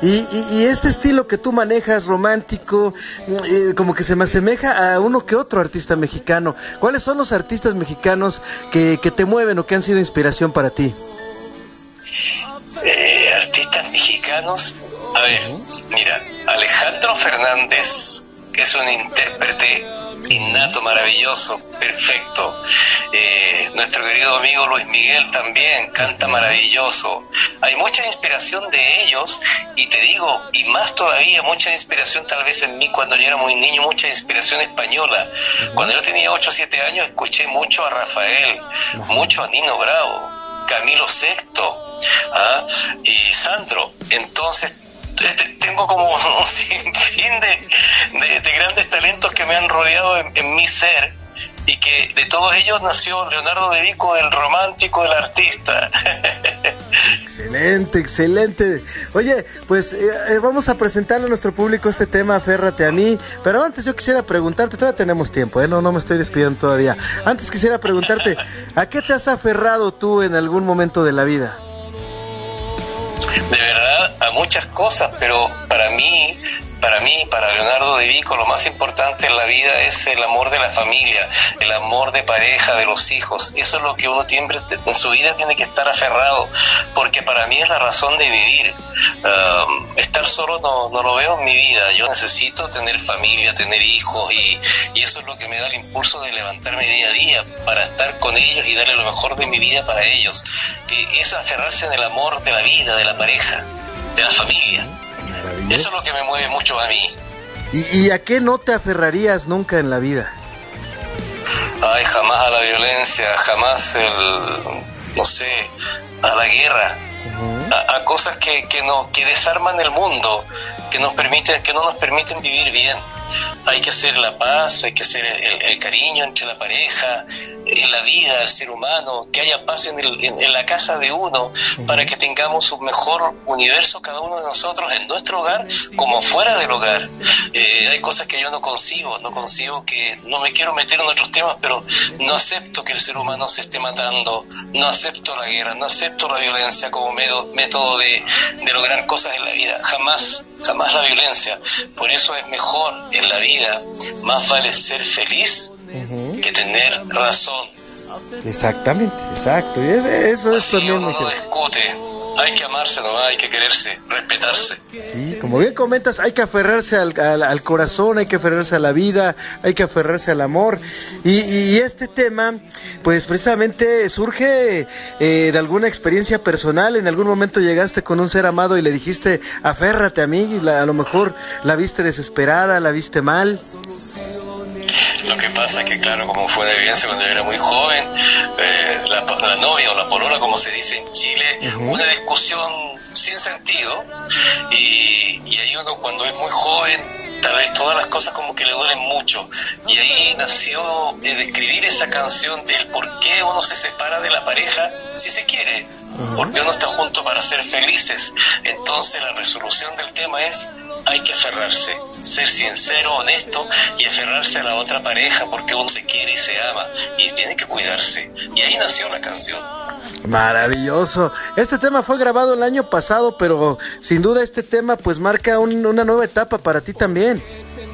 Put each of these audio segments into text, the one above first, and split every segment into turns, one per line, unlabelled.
y este estilo que tú manejas, romántico, como que se me asemeja a uno que otro artista mexicano. ¿Cuáles son los artistas mexicanos que te mueven o que han sido inspiración para ti?
Artistas mexicanos, a ver, mira, Alejandro Fernández, que es un intérprete innato, maravilloso, perfecto. Nuestro querido amigo Luis Miguel también canta maravilloso. Hay mucha inspiración de ellos, y te digo, y más todavía, mucha inspiración tal vez en mí cuando yo era muy niño, mucha inspiración española. Cuando yo tenía 8 o 7 años escuché mucho a Rafael, mucho a Nino Bravo, Camilo Sesto, y Sandro. Entonces tengo como un sinfín de grandes talentos que me han rodeado en mi ser, y que de todos ellos nació Leonardo de Vico, el romántico, el artista.
Excelente, excelente. Oye, pues vamos a presentarle a nuestro público este tema, Aférrate a mí, pero antes yo quisiera preguntarte, todavía tenemos tiempo, no me estoy despidiendo todavía. Antes quisiera preguntarte, ¿a qué te has aferrado tú en algún momento de la vida?
De verdad, a muchas cosas, pero para Leonardo de Vico, lo más importante en la vida es el amor de la familia, el amor de pareja, de los hijos. Eso es lo que uno siempre en su vida tiene que estar aferrado, porque para mí es la razón de vivir. Estar solo no lo veo en mi vida. Yo necesito tener familia, tener hijos, y eso es lo que me da el impulso de levantarme día a día para estar con ellos y darle lo mejor de mi vida para ellos. Es aferrarse en el amor de la vida, de la pareja, de la familia. Eso es lo que me mueve mucho a mí.
¿Y a qué no te aferrarías nunca en la vida?
Ay, jamás a la violencia, jamás a la guerra, a cosas que desarman el mundo, que no nos permiten vivir bien. Hay que hacer la paz, hay que hacer el cariño entre la pareja, en la vida, el ser humano, que haya paz en la casa de uno, para que tengamos un mejor universo cada uno de nosotros en nuestro hogar como fuera del hogar. Hay cosas que yo no concibo que, no me quiero meter en otros temas, pero no acepto que el ser humano se esté matando, no acepto la guerra, no acepto la violencia como método de lograr cosas en la vida, jamás la violencia. Por eso es mejor en la vida, más vale ser feliz que tener razón.
Exactamente, exacto. Y eso es también
uno no discute. Hay que amarse nomás, hay que quererse, respetarse.
Sí, como bien comentas, hay que aferrarse al corazón, hay que aferrarse a la vida, hay que aferrarse al amor. Y este tema, pues precisamente surge de alguna experiencia personal. En algún momento llegaste con un ser amado y le dijiste, aférrate a mí, y a lo mejor la viste desesperada, la viste mal.
Lo que pasa es que, claro, como fue de evidencia cuando yo era muy joven, la novia o la polola, como se dice en Chile, una discusión sin sentido, y ahí uno, cuando es muy joven, tal vez todas las cosas como que le duelen mucho, y ahí nació de escribir esa canción del por qué uno se separa de la pareja si se quiere, porque uno está junto para ser felices. Entonces la resolución del tema es: hay que aferrarse, ser sincero, honesto, y aferrarse a la otra pareja, porque uno se quiere y se ama, y tiene que cuidarse. Y ahí nació la canción.
Maravilloso. Este tema fue grabado el año pasado, pero sin duda este tema pues marca una nueva etapa para ti también.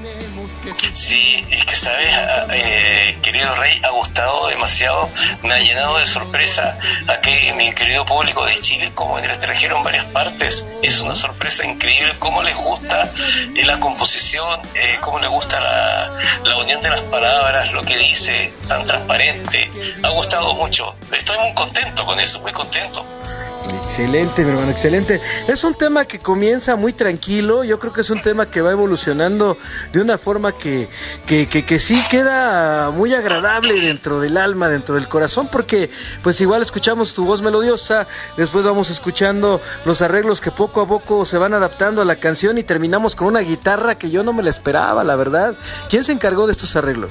Sí, es que sabes, querido Rey, ha gustado demasiado, me ha llenado de sorpresa aquí mi querido público de Chile como en el extranjero, en varias partes. Es una sorpresa increíble cómo les gusta la composición, cómo les gusta la unión de las palabras, lo que dice, tan transparente. Ha gustado mucho, estoy muy contento con eso, muy contento.
Excelente, mi hermano, excelente. Es un tema que comienza muy tranquilo. Yo creo que es un tema que va evolucionando de una forma que sí queda muy agradable dentro del alma, dentro del corazón, porque pues igual escuchamos tu voz melodiosa, después vamos escuchando los arreglos que poco a poco se van adaptando a la canción y terminamos con una guitarra que yo no me la esperaba, la verdad. ¿Quién se encargó de estos arreglos?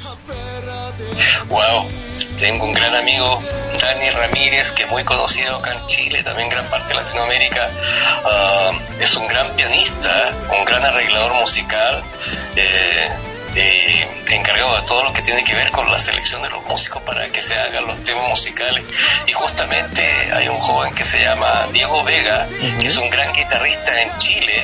Wow, tengo un gran amigo, Dani Ramírez, que es muy conocido acá en Chile, también gran parte de Latinoamérica. Es un gran pianista, un gran arreglador musical, encargado de todo lo que tiene que ver con la selección de los músicos para que se hagan los temas musicales. Y justamente hay un joven que se llama Diego Vega, que es un gran guitarrista en Chile,